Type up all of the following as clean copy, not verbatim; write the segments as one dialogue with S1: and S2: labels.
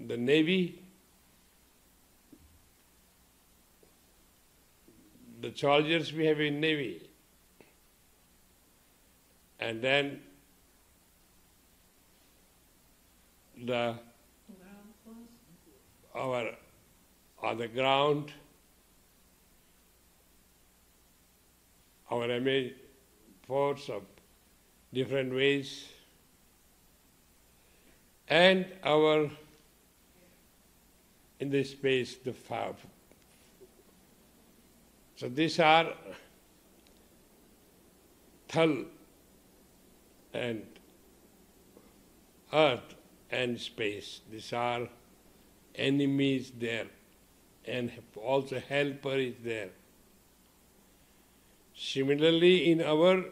S1: the Navy, the soldiers we have in Navy, and then the our on the ground, our MA force of different ways, and our in the space the five. So these are Thal and earth and space. These are enemies there, and also helper is there. Similarly, in our,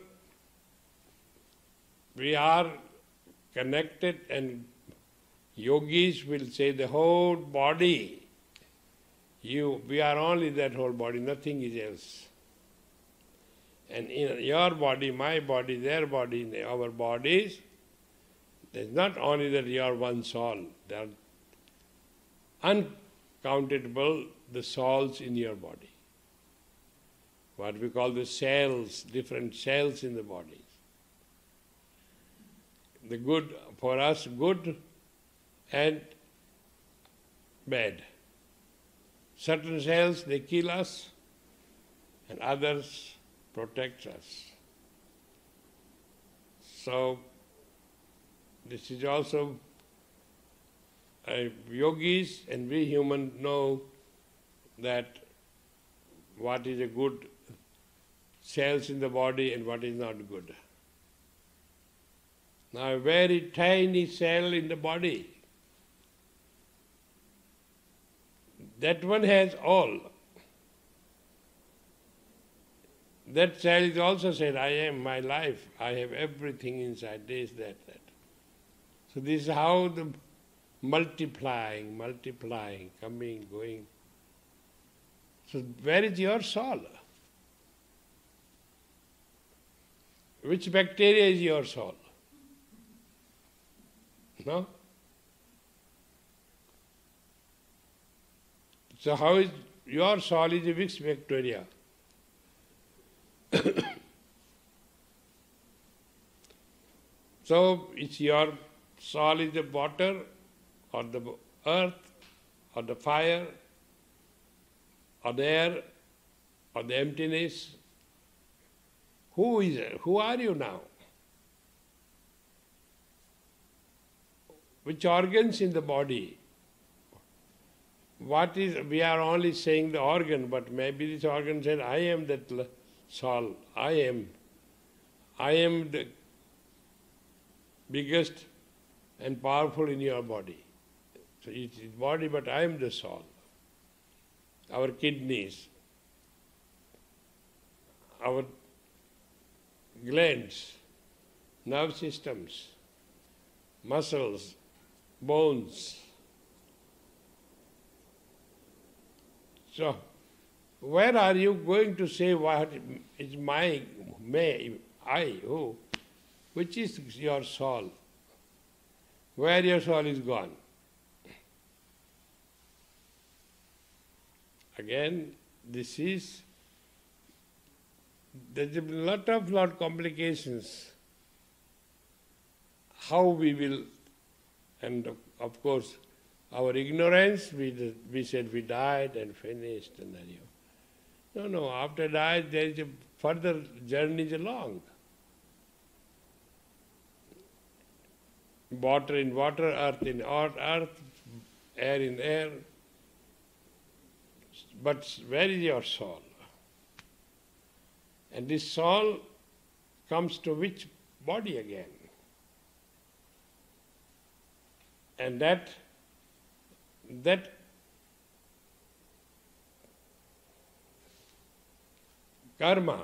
S1: we are connected, and yogis will say the whole body, we are only that whole body, nothing is else. And in your body, my body, their body, in our bodies, there's not only that you are one soul, there are uncountable the souls in your body. What we call the cells, different cells in the body. The good, for us, good and bad. Certain cells, they kill us, and others protect us. So, this is also, yogis and we humans know that what is a good cells in the body and what is not good. Now, a very tiny cell in the body, that one has all. That cell is also said, I am my life, I have everything inside, this, that. So this is how the multiplying, coming, going. So where is your soul? Which bacteria is your soul? No? So how is your soul is a which bacteria? So it's your soul is the water or the earth or the fire or the air or the emptiness. Who is it? Who are you now? Which organs in the body? What is, we are only saying the organ, but maybe this organ said, I am that soul, I am the biggest and powerful in your body. So it is body, but I am the soul. Our kidneys, our glands, nerve systems, muscles, bones. So, where are you going to say what is my, I, who? Which is your soul? Where your soul is gone? Again, this is, there's a lot of complications. How we will, and of course, our ignorance, we said we died and finished, and then you. No, after died there is a further journey is long. Water in water, earth in earth, air in air. But where is your soul? And this soul comes to which body again? And that karma,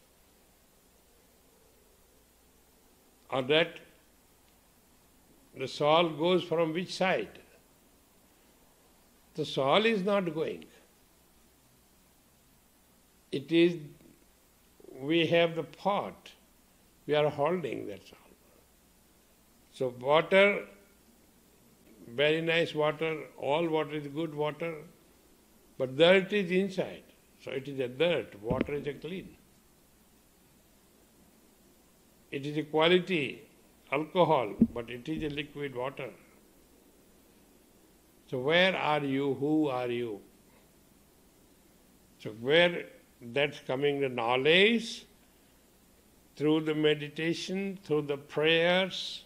S1: or that the soul goes from which side? The soul is not going. It is, we have the pot, we are holding that soul. So water, very nice water, all water is good water, but dirt is inside. So it is a dirt, water is a clean. It is a quality alcohol, but it is a liquid water. So where are you? Who are you? So where that's coming the knowledge, through the meditation, through the prayers,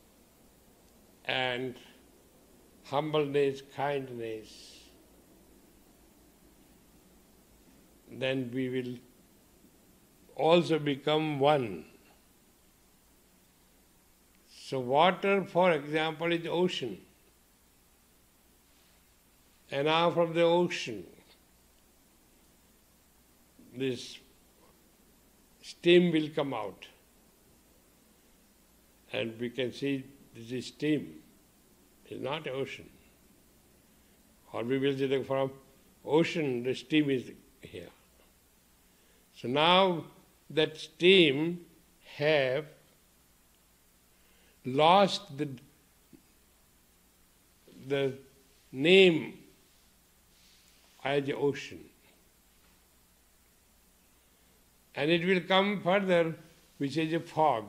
S1: and humbleness, kindness, then we will also become one. So water, for example, is ocean. And now from the ocean, this steam will come out. And we can see this is steam. It's not ocean. Or we will say that from ocean the steam is here. So now that steam have lost the name as the ocean. And it will come further, which is a fog.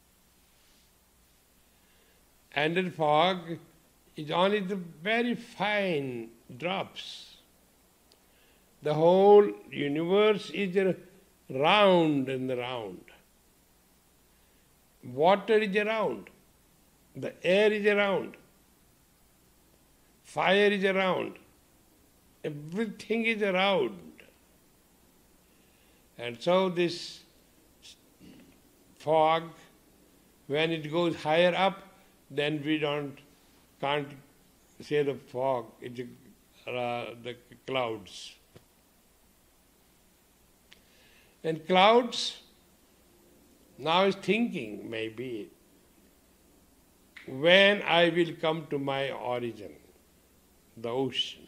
S1: And the fog is only the very fine drops. The whole universe is round and round. Water is around. The air is around. Fire is around. Everything is around. And so this fog, when it goes higher up, then we can't say the fog, it's the clouds. And clouds now is thinking, maybe, when I will come to my origin, the ocean.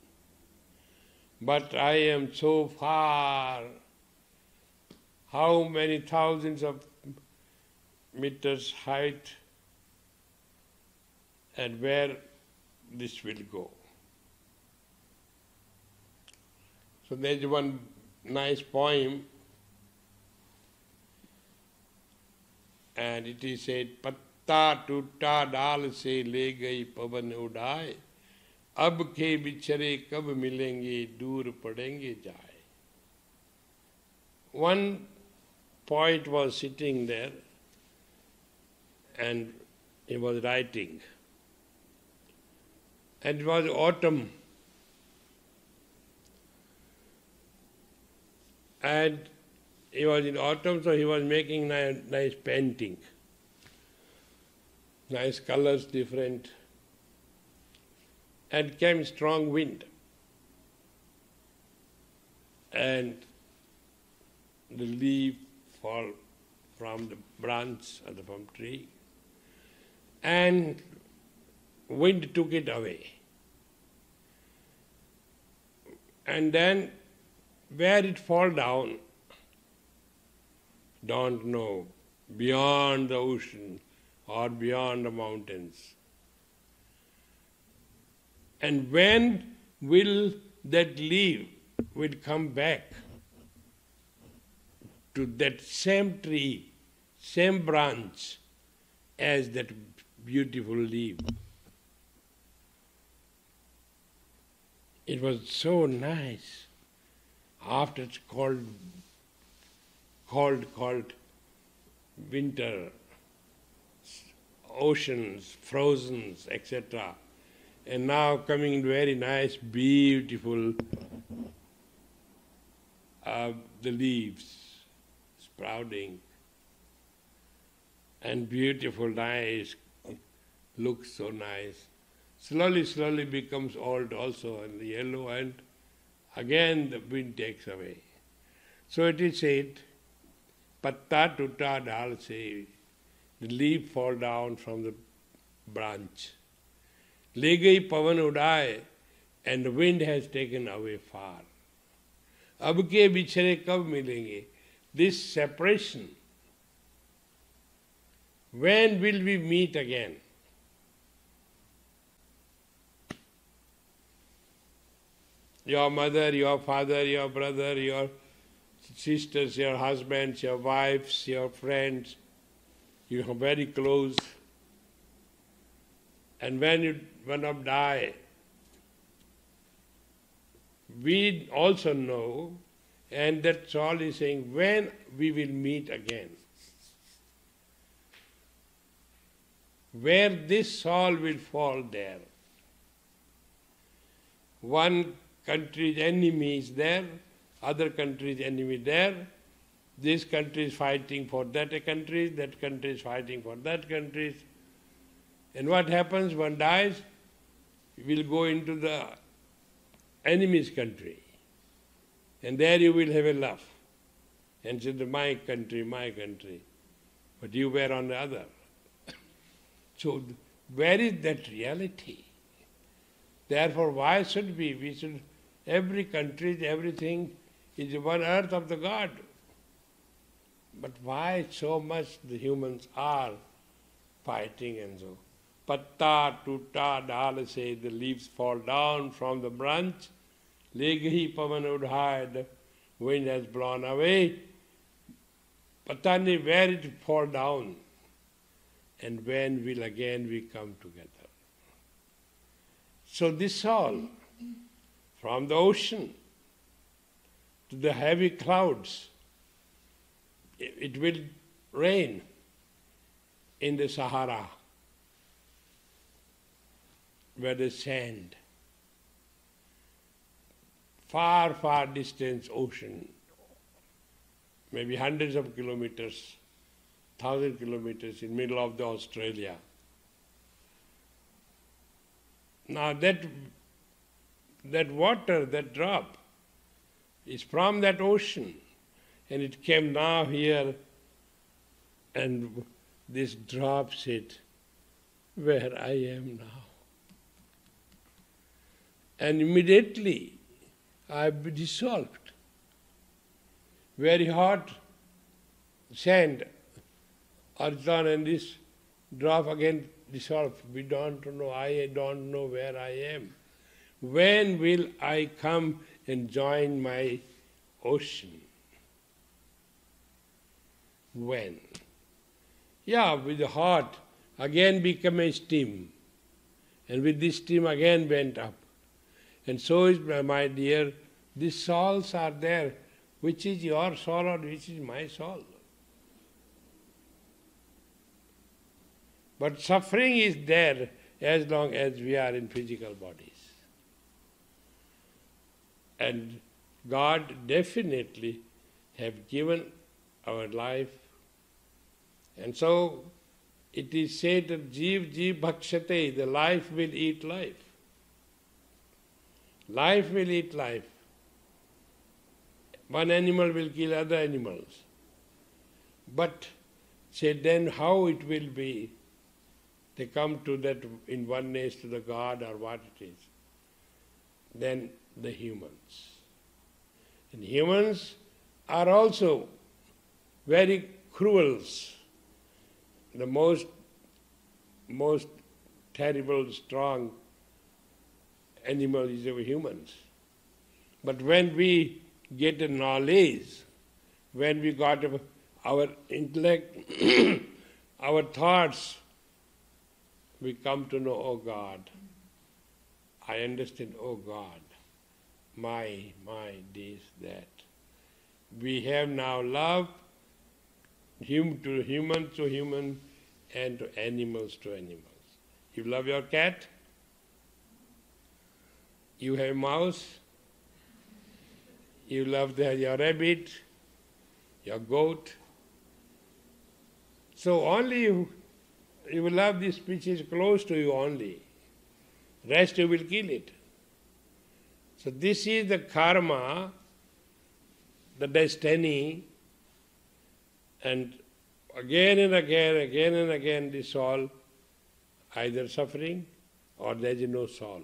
S1: But I am so far, how many thousands of meters height, and where this will go. So there's one nice poem, and it is said, पत्ता टूटा डाल से ले गई पवन उड़ाए, अब के बिछड़े कब मिलेंगे दूर पड़ेंगे जाए. One poet was sitting there and he was writing. And it was autumn. And he was in autumn, so he was making nice painting. Nice colors, different. And came strong wind. And the leaf fall from the branch of the palm tree. And wind took it away. And then where it fall down, don't know, beyond the ocean or beyond the mountains. And when will that leaf will come back to that same tree, same branch as that beautiful leaf? It was so nice. After it's cold winter, oceans, frozen, etc. And now coming very nice, beautiful, the leaves sprouting, and beautiful, nice, looks so nice. Slowly becomes old also, and yellow, and again the wind takes away. So it is said, patta tutta dal se, the leaf fall down from the branch. Le gayi pavan udaye, and the wind has taken away far. Ab ke bichhare kab milenge? This separation, when will we meet again? Your mother, your father, your brother, your sisters, your husbands, your wives, your friends, you are very close. And when you one of die, we also know, and that soul is saying, when we will meet again. Where this soul will fall there. One country's enemy is there, other country's enemy there. This country is fighting for that country is fighting for that country. And what happens? One dies, will go into the enemy's country. And there you will have a laugh. And say, my country, my country. But you were on the other. So where is that reality? Therefore, why should we? We should, every country, everything is one earth of the God. But why so much the humans are fighting and so? Patta tutta dal se, the leaves fall down from the branch. Legahi pavan udhaya, the wind has blown away. Patani, where it fall down? And when will again we come together? So this all, from the ocean to the heavy clouds, it will rain in the Sahara, where the sand, far, far distance ocean, maybe hundreds of kilometers, 1,000 kilometers in middle of the Australia. Now that water, that drop, is from that ocean, and it came now here, and this drops it where I am now. And immediately I be dissolved. Very hot sand earth and this drop again dissolved. We don't know, I don't know where I am. When will I come and join my ocean? When? Yeah, with the hot, again become a steam. And with this steam again went up. And so is, my dear, these souls are there. Which is your soul or which is my soul? But suffering is there as long as we are in physical bodies. And God definitely have given our life. And so it is said that Jeev bhakshate, the life will eat life. Life will eat life. One animal will kill other animals. But say then how it will be? They come to that in oneness to the God or what it is. Then the humans. And humans are also very cruel. The most terrible, strong animal is our humans. But when we get a knowledge, when we got our intellect, our thoughts, we come to know, oh God, I understand, oh God, my, this, that. We have now love, human to human, and to animals to animals. You love your cat, you have a mouse, you love your rabbit, your goat. So only you will love this species close to you only. Rest you will kill it. So this is the karma, the destiny, and again and again this soul either suffering or there is no soul.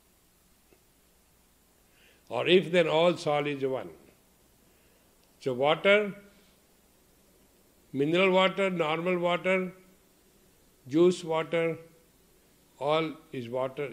S1: Or if then all soul is one. So water, mineral water, normal water, juice water, all is water